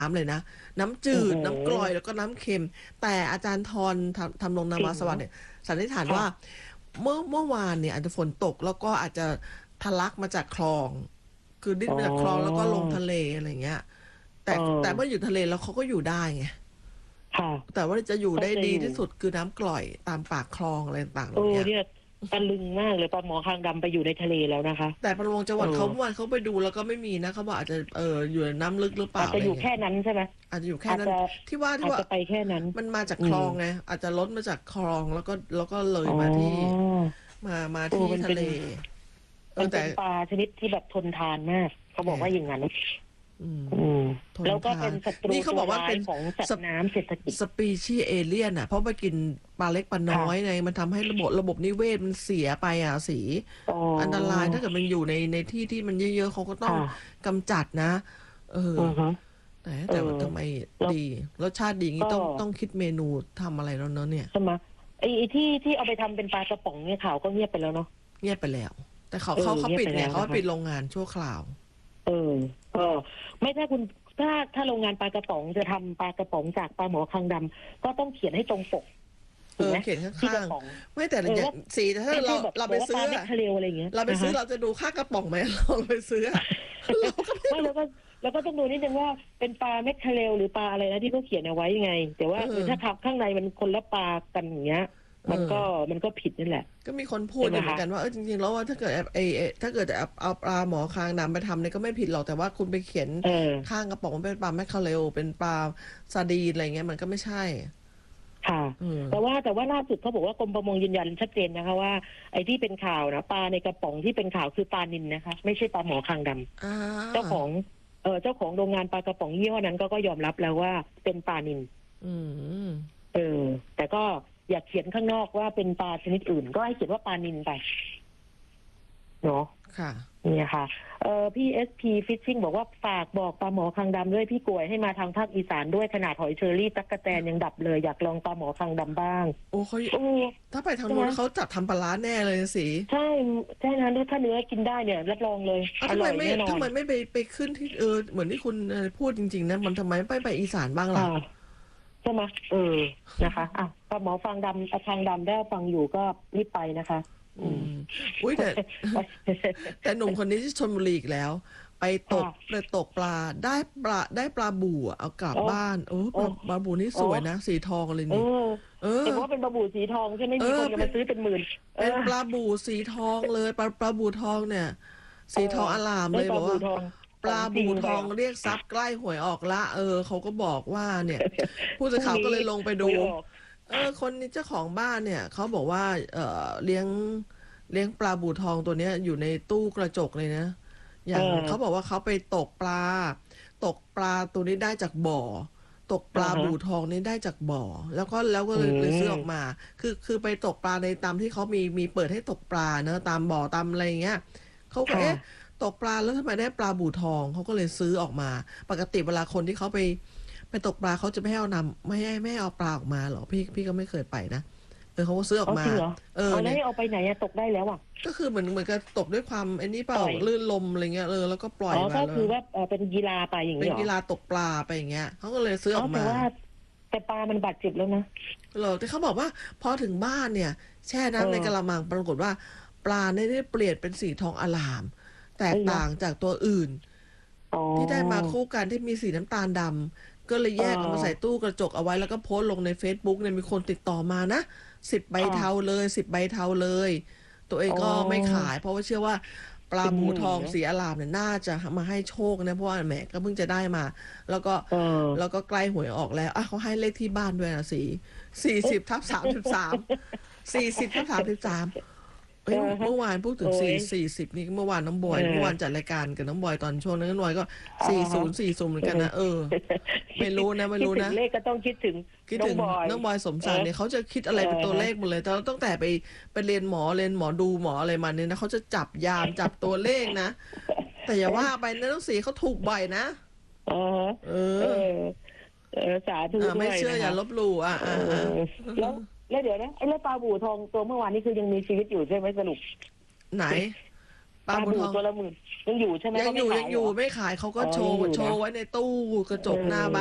น้ำเลยนะน้ำจืโอ้โหดน้ำกร่อยแล้วก็น้ำเค็มแต่อาจารย์ทรทำลงนาเก่งเนาะมาสวัสดิ์เนี่ยสันนิษฐานว่าค่ะเมื่อวานเนี่ยอาจจะฝนตกแล้วก็อาจจะทะลักมาจากคลองคือดิ้นอ๋อมาจากคลองแล้วก็ลงทะเลอะไรเงี้ยเอแต่เมื่อออยู่ทะเลแล้วเขาก็อยู่ได้ไงค่ะแต่ว่าจะอยู่ก็ได้จะอยู่ดีที่สุดคือน้ำกร่อยตามปากคลองอะไรต่างๆเหเอล่าเนี้ยอเนี่ยตะลึงมากเลยปลาหมอคางดำไปอยู่ในทะเลแล้วนะคะแต่ประมงจังหเอวัดเขาอเมื่อวานเขาไปดูแล้วก็ไม่มีนะเขาบอกอาจจะอยู่ในน้ำลึกหรือเปอาล่าอะไรเงี้ยจจะอยู่แค่นั้นใช่ไหมอาจจะอยู่แค่นั้นอาจจะที่ว่าอาจจะไปแค่นั้นมันมาจากอืมคลองไงอาจจะล้นมาจากคลองแล้วก็เลยอ๋อมาโอ้ที่ทะเลแต่มันเป็นปลาชนิดที่แบบทนทานมากเขาบอกว่าอย่างนั้นอืมอืมทนแล้วก็ทานเป็นศัตรูนี่เขาตัวร้ายบอกว่าเป็นของสัตสว์น้ำเศรษฐกิจสปีชีส์เอเลียนอ่ะเพราะไปกินปลาเล็กปลาน้อยค่ะไงมันทำให้ระบบนิเวศมันเสียไปอ่ะสีอ๋ออันตรายถ้าเกิดมันอยู่ในที่ที่มันเยอะๆเขาก็ต้องค่ะกำจัดนะเอออือฮะแต่เออว่าทำไมแล้วดีรสชาติดีงี้ก็ต้องคิดเมนูทำอะไรแล้วเนอะเนี่ยใช่ไหมไอ้ที่เอาไปทำเป็นปลากระป๋องเนี่ยข่าวก็เงียบไปแล้วเนาะเงียบไปแล้ว แต่เขาเออเขาเขาเงียบปิดไงไปแล้วนะคะเขาปิดโรงงานชั่วคราวเออก็ไม่ถ้าคุณถ้าโรงงานปลากระป๋องจะทำปลากระป๋องจากปลาหมอคางดำก็ต้องเขียนให้ตรงปกถูกไหมเขียนที่กข้างระป๋องๆไม่แต่อย่างว่าสีถ้าไม่ใช่เราแบบเราบอกว่าปลาไปซื้ออะเม็ดทะเลอะไรอย่างเงี้ยเราไปซื้อนะฮะเราจะดูค่ากระป๋องไหมเราไปซื้ออะเราก็ไม่ไม่รู้แล้วก็ต้องดูนิดนึงว่าเป็นปลาเม็ดทะเลหรือปลาอะไรนะที่เขาเขียนเอาไว้ยังไง แต่ว่าถ้าทับข้างในมันคนละปลากันอย่างเงี้ยมันก็เออมันก็ผิดนั่นแหละก็มีคนพูดใช่ไหมคะอยู่เหมือนกันว่าจริงๆแล้วว่าถ้าเกิดถ้าเกิดจะเอาปลาหมอคางดำไปทำเนี่ยก็ไม่ผิดหรอกแต่ว่าคุณไปเขียนเออข้างกระป๋องมันเป็นปลาแมคเคาเรลเป็นปลาซาดีนอะไรเงี้ยมันก็ไม่ใช่ค่ะอืมแต่ว่าล่าสุดเขาบอกว่ากรมประมงยืนยันชัดเจนนะคะว่าไอ้ที่เป็นข่าวนะปลาในกระป๋องที่เป็นข่าวคือปลานิลนะคะไม่ใช่ปลาหมอคางดำอ่าเจ้าของโรงงานปลากระป๋องยี่ห้อนั้นก็ยอมรับแล้วว่าเป็นปลานิลอืมแต่ก็อยากเขียนข้างนอกว่าเป็นปลาชนิดอื่นก็ให้เขียนว่าปลานิลไปเนาะค่ะเนี่ยค่ะพี่ SP Fishing บอกว่าฝากบอกปลาหมอคางดำด้วยพี่กลวยให้มาทางภาคอีสานด้วยขนาดหอยเชอรี่ตั๊กแตนยังดับเลยอยากลองปลาหมอคางดำบ้างโอ้เขาโอ้ถ้าไปทางใช่ไหมนู้นเขาจัดทำปลาร้าแน่เลยสิใช่ใช่นะถ้าเนื้อกินได้เนี่ยรับรองเลยอร่อยแน่นอนทำไมไม่ไปขึ้นที่เหมือนที่คุณพูดจริงๆนะมันทำไมไม่ไปอีสานบ้างล่ะค่ะใช่ไหมนะคะอ่ะปลาหมอฟางดำทางดำได้ฟังอยู่ก็รีบไปนะคะอืมอุ้ยแต่หนุ่มคนนี้ที่ชลบุรีอีกแล้วไปตกปลาได้ปลาบู่อะเอากลับโอ้บ้านโอ้ปลาบู่นี่โอ้สวยนะสีทองเลยเอนี่อเออเห็นว่าเป็นปลาบูสีทองใช่ไหมมีคนจะเป็นมาซื้อเป็นหมื่นเป็นปลาบู่สีทองเลยปลาบู่ทองเนี่ยสีทองอลามได้ปลาเลยบอกว่าบูทองปลาบู่ทองไปเรียกทรัพย์ใกล้หวยออกละเขาก็บอกว่าเนี่ยผู้สื่อข่าวก็เลยลงไปดูไม่ออกคนนี้เจ้าของบ้านเนี่ยเขาบอกว่าเลี้ยงปลาบู่ทองตัวเนี้ยอยู่ในตู้กระจกเลยนะอย่างเขาบอกว่าเขาไปตกปลาตัวนี้ได้จากบ่อตกปลาบู่ทองนี้ได้จากบ่อแล้วก็เลยซื้อออกมาคือไปตกปลาในตามที่เขามีเปิดให้ตกปลาเนอะตามบ่อตามอะไรอย่างเงี้ยเขาก็ตกปลาแล้วทำไมได้ปลาบู่ทองเขาก็เลยซื้อออกมาปกติเวลาคนที่เขาไปตกปลาเขาจะไม่ให้เอานำไม่ให้เอาปลาออกมาหรอพี่ก็ไม่เคยไปนะเขาก็ซื้อออกมาจริงเหรอแล้เนี่วยเอาไปไหนอะตกได้แล้วอะก็คือเหมือนกับตกด้วยความไอ้นี่เปล่าปล่อยลื่นลมอะไรเงี้ยแล้วก็ปล่อยมาก็แล้วคือว่าเป็นกีฬาไปอย่างเป็นนี้เหรอกีฬาตกปลาไปอย่างเงี้ยเขาก็เลยซื้อออกมาแต่ปลามันบาดเจ็บแล้วนะแต่เขาบอกว่าพอถึงบ้านเนี่ยแช่น้ำในกะละมังปรากฏว่าปลาเนี่ยได้เปลี่ยนเป็นสีทองอลามแตกต่างจากตัวอื่นที่ได้มาคู่กันที่มีสีน้ำตาลดำก็เลยแยกเอามาใส่ตู้กระจกเอาไว้แล้วก็โพสต์ลงใน Facebook เนี่ยมีคนติดต่อมานะ10 ใบเทาเลยตัวเองก็ไม่ขายเพราะว่าเชื่อว่าปลาบูทองสีอลามเนี่ยน่าจะมาให้โชคนะเพราะว่าแหมก็เพิ่งจะได้มาแล้วก็แล้วก็ใกล้หวยออกแล้วเขาให้เลขที่บ้านด้วยนะ40/3340/33เมื่อวานพูดถึง40นี่เมื่อวานน้องบอยเมื่อวานจัดรายการกับน้องบอยตอนช่วงนั้นน้องบอยก็40เหมือนกันนะไม่รู้นะคิดถึงเลขก็ต้องคิดถึงน้องบอยสมศักดิ์เนี่ยเขาจะคิดอะไรเป็นตัวเลขหมดเลยแต่ตั้งแต่ไปเรียนหมอดูหมออะไรมาเนี่ยนะเขาจะจับยามจับตัวเลขนะแต่อย่าว่าไปนะน้องสีเขาถูกบ่อยนะสาธุด้วยไม่เชื่ออย่าลบหลู่แล้วเดี๋ยวนะไอ้เรื่องปลาบู่ทองตัวเมื่อวานนี้คือยังมีชีวิตอยู่ใช่ไหมสรุปไหนปลาบูทองตัวละ10,000ยังอยู่ใช่ไหมยังอยู่เขาไม่ขายยังอยู่เหรอไม่ขายเขาก็อ๋อโชว์ยังอยู่นะโชว์ไว้ในตู้กระจกหน้าบ้าน